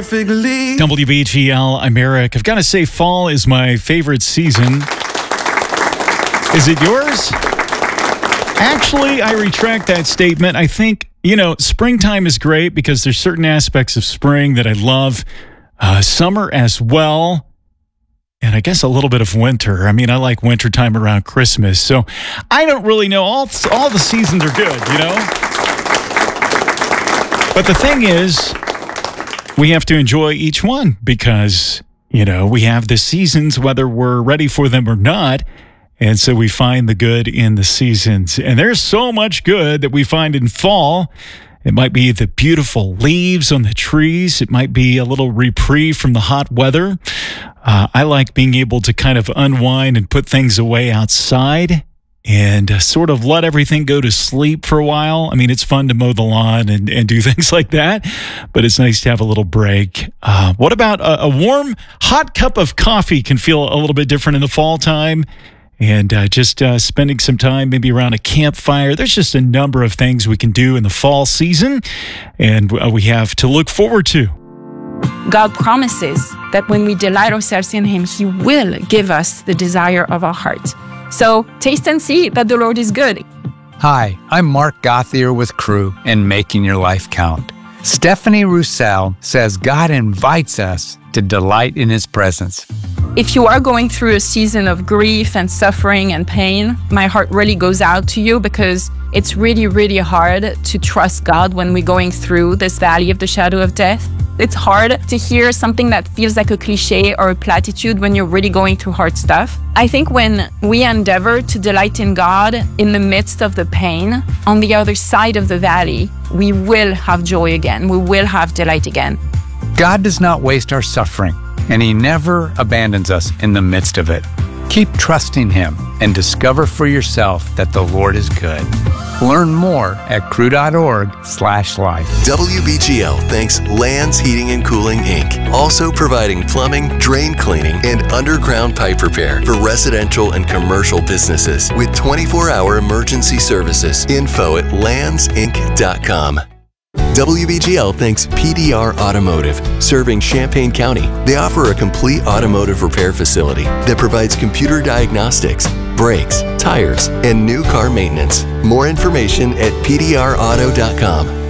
perfectly. WBGL, I'm Eric. I've got to say, fall is my favorite season. Is it yours? Actually, I retract that statement. I think, springtime is great because there's certain aspects of spring that I love. Summer as well. And I guess a little bit of winter. I mean, I like wintertime around Christmas. So I don't really know. All the seasons are good, But the thing is, we have to enjoy each one because, we have the seasons whether we're ready for them or not. And so we find the good in the seasons. And there's so much good that we find in fall. It might be the beautiful leaves on the trees. It might be a little reprieve from the hot weather. I like being able to kind of unwind and put things away outside and sort of let everything go to sleep for a while. I mean, it's fun to mow the lawn and do things like that, but it's nice to have a little break. What about a warm, hot cup of coffee can feel a little bit different in the fall time? And just spending some time maybe around a campfire. There's just a number of things we can do in the fall season, and we have to look forward to. God promises that when we delight ourselves in Him, He will give us the desire of our heart. So taste and see that the Lord is good. Hi, I'm Mark Gothier with Crew and Making Your Life Count. Stephanie Roussel says God invites us to delight in His presence. If you are going through a season of grief and suffering and pain, my heart really goes out to you because it's really, really hard to trust God when we're going through this valley of the shadow of death. It's hard to hear something that feels like a cliche or a platitude when you're really going through hard stuff. I think when we endeavor to delight in God in the midst of the pain, on the other side of the valley, we will have joy again. We will have delight again. God does not waste our suffering, and He never abandons us in the midst of it. Keep trusting Him and discover for yourself that the Lord is good. Learn more at crew.org/life. WBGL thanks Lands Heating and Cooling, Inc., also providing plumbing, drain cleaning, and underground pipe repair for residential and commercial businesses with 24-hour emergency services. Info at landsinc.com. WBGL thanks PDR Automotive, serving Champaign County. They offer a complete automotive repair facility that provides computer diagnostics, brakes, tires, and new car maintenance. More information at pdrauto.com.